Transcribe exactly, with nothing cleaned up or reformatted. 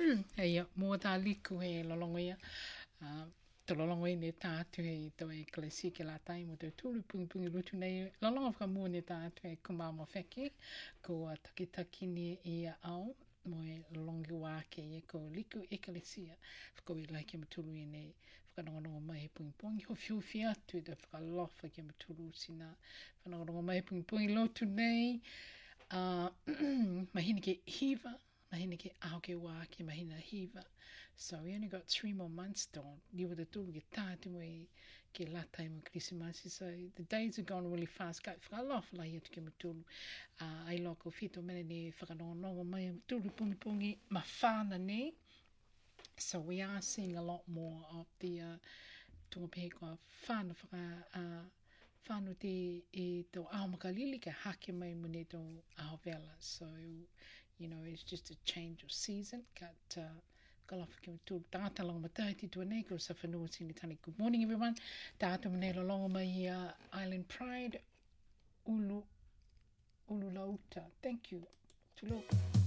Hei, mua tā liku he lolongo ia. Uh, te lolongo i ne tātu hei tau e klesi ke la tai mo te tūru pungi pungi rutu nei. Lolongo whaka mua ne tātu hei kumama wheke. Ko a takitaki ni i a au. Mo e lolongi wāke i e ko liku ekalesia. Whako i lai ke maturu i nei. Whakanongonongo mai he pungi pungi. Hofi hofi atu i te whakalofa ke maturu sina. Whakanongonongo mai he pungi pungi lotu nei. Uh, mahina ke hiva. Mahina ke aho ke wā ke mahina hiva. So we only got three more months still. Ni wada tūru ke tātu mo i ke latai mo Krisimasi. So the days have gone really fast. Kai whakalofa lai atu ke maturu. Uh, ai loko whito mene ne whakanongonongo mai maturu pungi pungi ma whāna ne. So we are seeing a lot more of the uh, tunga pehe kua whāna whaka uh, whānu te e tō aomakalili ka hake mai mo ne tō ahovela. So you know, it's just a change of season. Kat uh, kalafa ke tu tata long matai ti tu nei ko sa whanua sini tani. Good morning everyone. Tata mene lo longa mai uh, Island Pride Ulu Ulu Lauta. Thank you. Tulo.